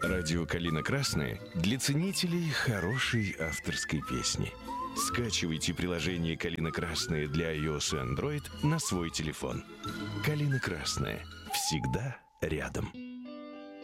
Радио «Калина Красная» для ценителей хорошей авторской песни. Скачивайте приложение «Калина Красная» для iOS и Android на свой телефон. «Калина Красная» всегда рядом.